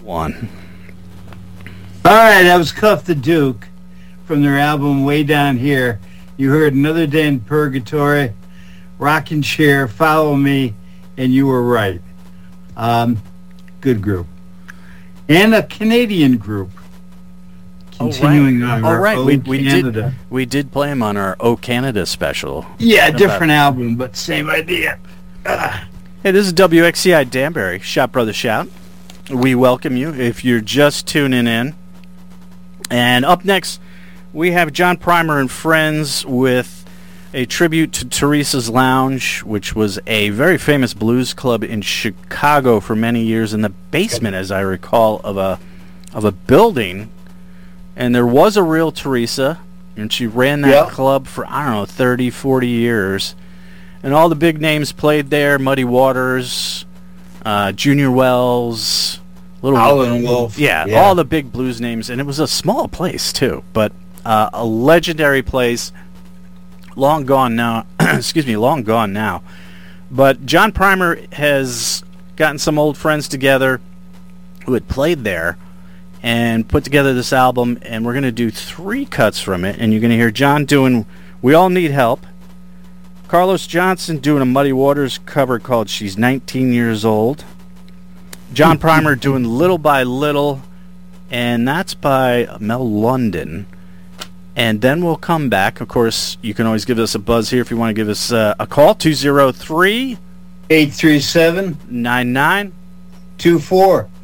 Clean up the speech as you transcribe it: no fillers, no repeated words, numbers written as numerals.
one. All right, that was Cuff the Duke from their album Way Down Here. You heard Another Day in Purgatory, Rockin' Chair, Follow Me, and You Were Right. Good group. And a Canadian group. Continuing on our Canada. We did play him on our O Canada special. Yeah, different album, but same idea. Hey, this is WXCI Danbury, Shout Brother Shout. We welcome you if you're just tuning in. And up next, we have John Primer and Friends with a tribute to Teresa's Lounge, which was a very famous blues club in Chicago for many years, in the basement, as I recall, of a building. And there was a real Teresa, and she ran that club for, 30, 40 years. And all the big names played there: Muddy Waters, Junior Wells, Howlin' Wolf. Yeah, all the big blues names. And it was a small place, too, but a legendary place. Long gone now. Long gone now. But John Primer has gotten some old friends together who had played there and put together this album, and we're going to do 3 cuts from it. And you're going to hear John doing We All Need Help, Carlos Johnson doing a Muddy Waters cover called She's 19 Years Old, John Primer doing Little by Little, and that's by Mel London. And then we'll come back. Of course, you can always give us a buzz here if you want to give us a call. 203 837 99 24.